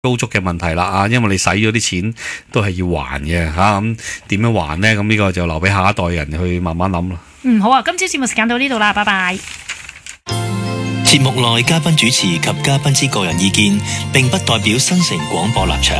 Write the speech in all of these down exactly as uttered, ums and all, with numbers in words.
租足嘅問題啦啊，因為你使咗啲錢都係要還嘅吓，咁點樣還呢？咁呢個就留俾下一代人去慢慢諗咯。 嗯，好啊，今朝節目時間到呢度啦，拜拜。 節目內嘉賓主持及嘉賓之個人意見，並不代表新城廣播立場。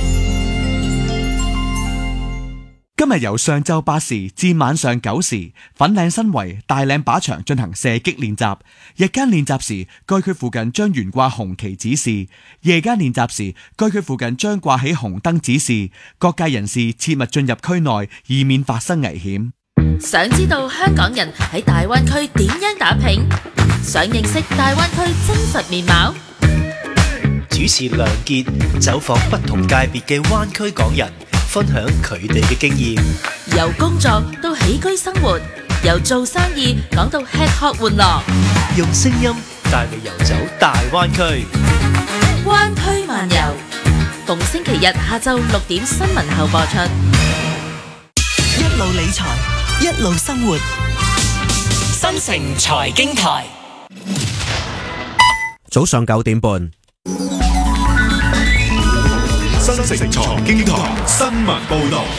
今日由上晝八時至晚上九時，粉嶺新圍大嶺靶場進行射擊練習。日間練習時，該區附近將懸掛紅旗指示；夜間練習時，該區附近將掛起紅燈指示。各界人士切勿進入區內，以免發生危險。 想知道香港人喺大灣區點樣打拼？想認識大灣區真實面貌？ 主持梁傑走訪不同界別嘅灣區港人，分享佢哋嘅經驗。 由工作到起居生活，由做生意講到吃喝玩樂， 用聲音帶你遊走大灣區。 灣區漫遊，逢星期日下晝六點新聞後播出。 一路理財，一路生活。新城財經台， 早上九點半。 新城財經台新聞報道。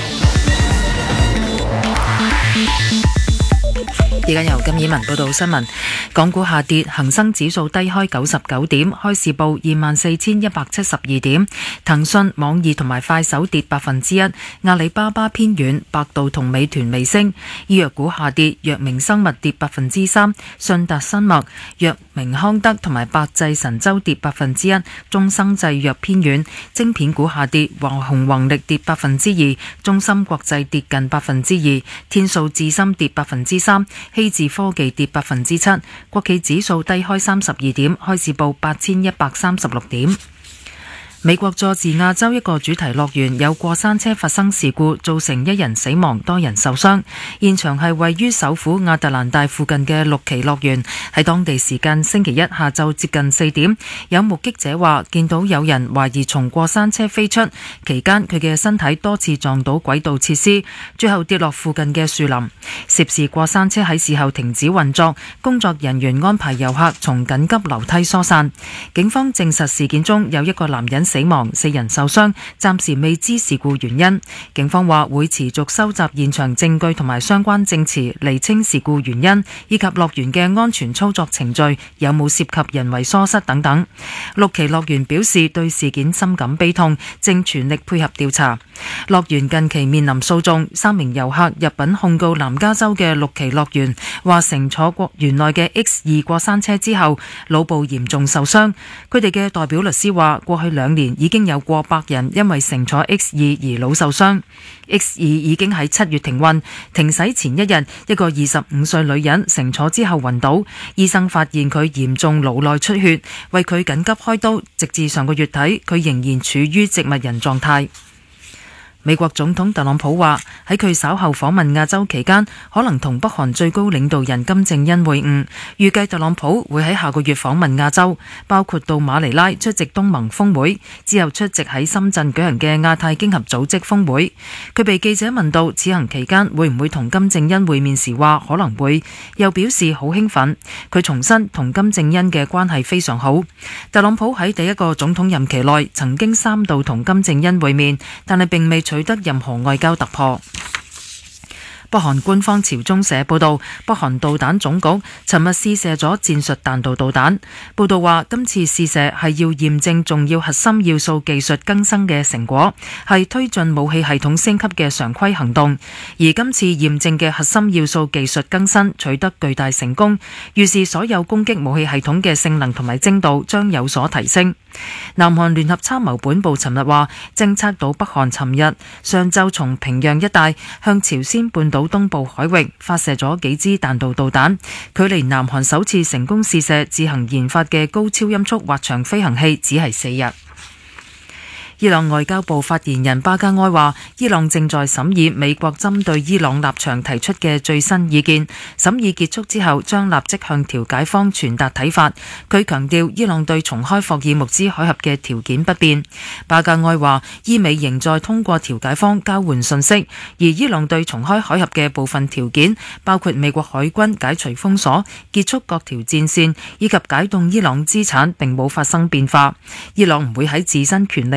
而家由金綺文報道新聞。港股下跌，恒生指數低開九十九點，開市報二萬四千一百七十二點。騰訊、網易同埋快手跌百分之一，阿里巴巴偏軟，百度同美團微升。醫藥股下跌，藥明生物跌百分之三，信達生物、藥明康德同埋百濟神州跌百分之一，中生製藥偏軟。晶片股下跌，宏宏宏力跌百分之二，中芯國際跌近百分之二，天數智深跌百分之三，希智科技跌百分之七。國企指數低開三十二點，開市報八千一百三十六點。美國佐治亞州一個主題樂園有過山車發生事故，造成一人死亡，多人受傷。現場係位於首府亞特蘭大附近嘅綠旗樂園。喺當地時間星期一下晝接近四點，有目擊者話見到有人懷疑從過山車飛出，期間佢嘅身體多次撞到軌道設施，最後跌落附近嘅樹林。涉事過山車喺事後停止運作，工作人員安排遊客從緊急樓梯疏散。警方證實事件中有一個男人死亡，四人受傷，暫時未知事故原因。警方話會持續收集現場證據同埋相關證詞，釐清事故原因，以及樂園嘅安全操作程序有冇涉及人為疏失等等。綠旗樂園表示對事件深感悲痛，正全力配合調查。樂園近期面臨訴訟，三名遊客入稟控告南加州嘅綠旗樂園，話乘坐過園內嘅 X 二過山車之後，腦部嚴重受傷。佢哋嘅代表律師話，過去兩年已經有過百人因為乘坐 X 二而腦受傷。X 二已經喺七月停運，停駛前一日，一個二十五歲女人乘坐之後暈倒，醫生發現佢嚴重腦內出血，為佢緊急開刀，直至上個月底，佢仍然處於植物人狀態。美國總統特朗普話喺佢稍後訪問亞洲期間，可能同北韓最高領導人金正恩會晤。預計特朗普會喺下個月訪問亞洲，包括到馬尼拉出席東盟峰會，之後出席喺深圳舉行嘅亞太經合組織峰會。佢被記者問到此行期間會唔會同金正恩會面時，話可能會，又表示好興奮。佢重申同金正恩嘅關係非常好。特朗普喺第一個總統任期內曾經三度同金正恩會面，但係並未取得任何外交突破。北韓官方朝中社報道，北韓導彈總局尋日試射咗戰術彈道導彈。報道話，今次試射係要驗證重要核心要素技術更新嘅成果，係推進武器系統升級嘅常規行動。而今次驗證嘅核心要素技術更新取得巨大成功，預示所有攻擊武器系統嘅性能同埋精度將有所提升。南韓聯合參謀本部尋日話，偵測到北韓尋日上晝從平壤一帶向朝鮮半島東部海域發射咗幾支彈道導彈，距離南韓首次成功試射自行研發嘅高超音速滑翔飛行器只係四日。伊朗外交部發言人巴加埃話，伊朗正在審議美國針對伊朗立場提出嘅最新意見，審議結束之後將立即向調解方傳達睇法。佢強調伊朗對重開霍爾木茲海峽嘅條件不變。巴加埃話，伊美仍在通過調解方交換信息，而伊朗對重開海峽嘅部分條件，包括美國海軍解除封鎖、結束各條戰線以及解凍伊朗資產，並冇發生變化。伊朗唔會喺自身權力